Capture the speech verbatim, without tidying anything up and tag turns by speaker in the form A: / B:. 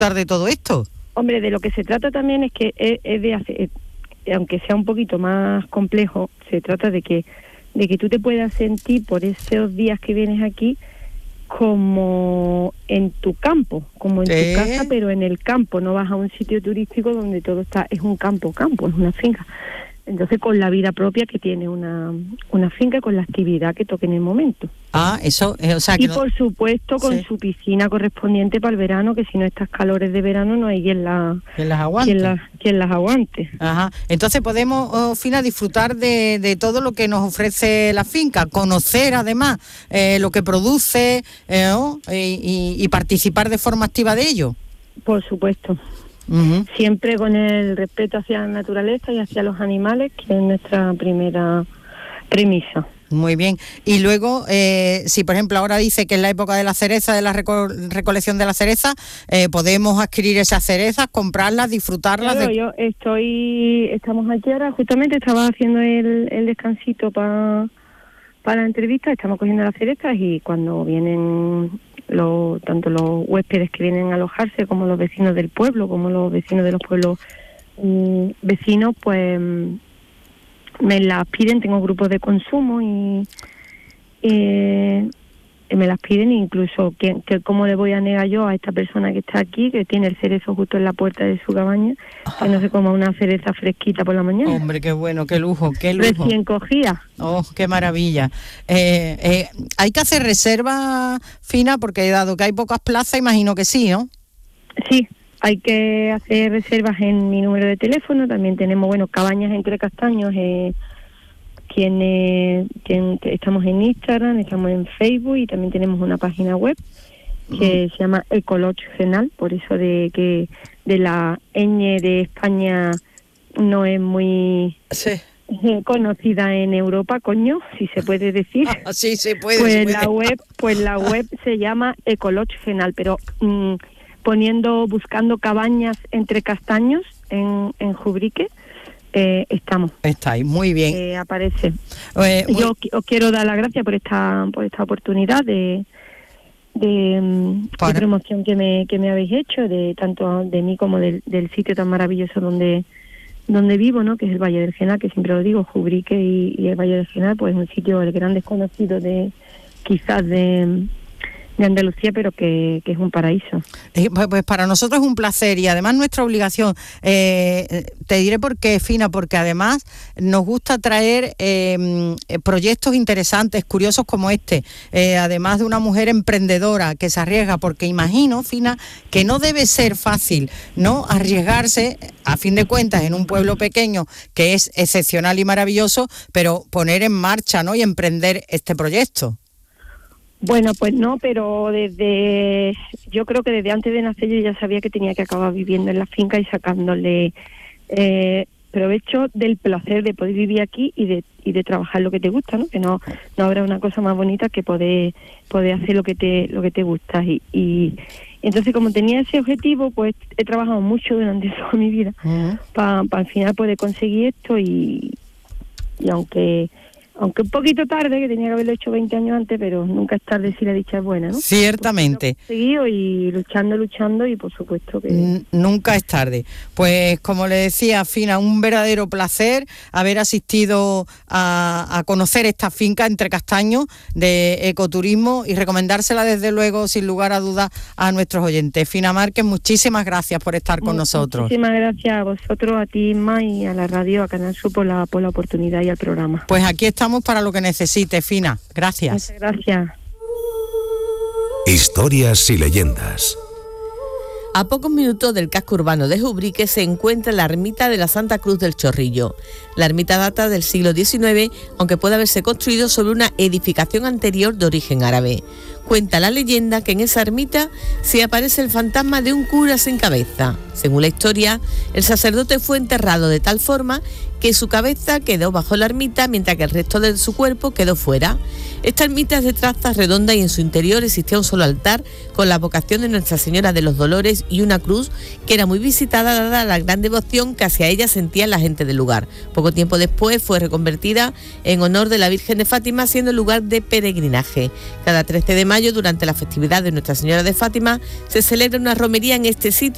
A: de todo esto?
B: Hombre, de lo que se trata también es que es, es de hacer, aunque sea un poquito más complejo, se trata de que de que tú te puedas sentir por esos días que vienes aquí como en tu campo, como en
A: ¿Sí?
B: tu casa, pero en el campo. No vas a un sitio turístico donde todo está, es un campo, campo, es una finca. Entonces, con la vida propia que tiene una, una finca, con la actividad que toque en el momento.
A: Ah, eso, eh, o sea...
B: Y
A: que
B: por
A: no...
B: supuesto con
A: sí.
B: su piscina correspondiente para el verano, que si no estas calores de verano no hay quien, la,
A: ¿Quién las aguante?
B: quien, la, quien las aguante.
A: Ajá. Entonces podemos, oh, Fina, disfrutar de, de todo lo que nos ofrece la finca, conocer además eh, lo que produce eh, oh, y, y, y participar de forma activa de ello.
B: Por supuesto. Uh-huh. Siempre con el respeto hacia la naturaleza y hacia los animales, que es nuestra primera premisa.
A: Muy bien. Y luego, eh, si por ejemplo ahora dice que es la época de la cereza, de la reco- recolección de la cereza, eh, podemos adquirir esas cerezas, comprarlas, disfrutarlas.
B: Claro,
A: de...
B: yo estoy, estamos aquí ahora, justamente estaba haciendo el, el descansito para para la entrevista, estamos cogiendo las cerezas y cuando vienen los, tanto los huéspedes que vienen a alojarse como los vecinos del pueblo, como los vecinos de los pueblos mm, vecinos, pues me las piden, tengo grupos de consumo y eh, me las piden, incluso que, que cómo le voy a negar yo a esta persona que está aquí, que tiene el cerezo justo en la puerta de su cabaña, que no se coma una cereza fresquita por la mañana.
A: Hombre, qué bueno, qué lujo, qué lujo.
B: Recién cogida.
A: Oh, qué maravilla. Eh, eh, hay que hacer reserva, Fina, porque dado que hay pocas plazas, imagino que sí, ¿no?
B: Sí. Hay que hacer reservas en mi número de teléfono. También tenemos, bueno, Cabañas Entre Castaños, eh, quienes, quien, estamos en Instagram, estamos en Facebook y también tenemos una página web que uh-huh. se llama Ecolodge Fenal, por eso de que de la ñ de España no es muy sí. conocida en Europa, coño, si se puede decir.
A: Ah, sí, se puede.
B: Pues
A: se puede.
B: la web, pues la web se llama Ecolodge Fenal, pero mmm, poniendo, buscando Cabañas Entre Castaños en, en Jubrique, eh, estamos.
A: Estáis, muy bien.
B: Eh, aparece.
A: Eh, muy...
B: Yo os quiero dar las gracias por esta por esta oportunidad de de, Para... de promoción que me que me habéis hecho, de tanto de mí como del, del sitio tan maravilloso donde donde vivo, ¿no? Que es el Valle del Genal, que siempre lo digo, Jubrique y, y el Valle del Genal, pues es un sitio el gran desconocido de quizás de de Andalucía, pero que, que es un paraíso.
A: Eh, pues para nosotros es un placer y además nuestra obligación. Eh, te diré por qué, Fina, porque además nos gusta traer eh, proyectos interesantes, curiosos como este, eh, además de una mujer emprendedora que se arriesga, porque imagino, Fina, que no debe ser fácil, ¿no?, arriesgarse, a fin de cuentas, en un pueblo pequeño que es excepcional y maravilloso, pero poner en marcha, ¿no?, y emprender este proyecto.
B: Bueno, pues no, pero desde, yo creo que desde antes de nacer yo ya sabía que tenía que acabar viviendo en la finca y sacándole eh, provecho del placer de poder vivir aquí y de y de trabajar lo que te gusta, ¿no? Que no no habrá una cosa más bonita que poder poder hacer lo que te lo que te gusta y, y entonces como tenía ese objetivo, pues he trabajado mucho durante toda mi vida uh-huh. para pa al final poder conseguir esto y y aunque Aunque un poquito tarde, que tenía que haberlo hecho veinte años antes, pero nunca es tarde si la dicha es buena, ¿no?
A: Ciertamente.
B: Pues seguido y luchando, luchando y por supuesto que...
A: N- nunca es tarde. Pues como le decía, Fina, un verdadero placer haber asistido a, a conocer esta finca Entre Castaños de ecoturismo y recomendársela desde luego, sin lugar a dudas, a nuestros oyentes. Fina Márquez, muchísimas gracias por estar con nosotros.
B: Muchísimas gracias a vosotros, a ti, Isma, y a la radio, a Canal Sur por la, por la oportunidad y al programa.
A: Pues aquí estamos para lo que necesite, Fina. Gracias.
B: Muchas gracias.
C: Historias y leyendas.
D: A pocos minutos del casco urbano de Jubrique se encuentra la ermita de la Santa Cruz del Chorrillo. La ermita data del siglo diecinueve, aunque puede haberse construido sobre una edificación anterior de origen árabe. Cuenta la leyenda que en esa ermita se aparece el fantasma de un cura sin cabeza. Según la historia, el sacerdote fue enterrado de tal forma que su cabeza quedó bajo la ermita mientras que el resto de su cuerpo quedó fuera. Esta ermita es de traza redonda y en su interior existía un solo altar con la vocación de Nuestra Señora de los Dolores y una cruz que era muy visitada dada la gran devoción que hacia ella sentía la gente del lugar. Poco tiempo después fue reconvertida en honor de la Virgen de Fátima, siendo lugar de peregrinaje. Cada trece de mayo, durante la festividad de Nuestra Señora de Fátima, se celebra una romería en este sitio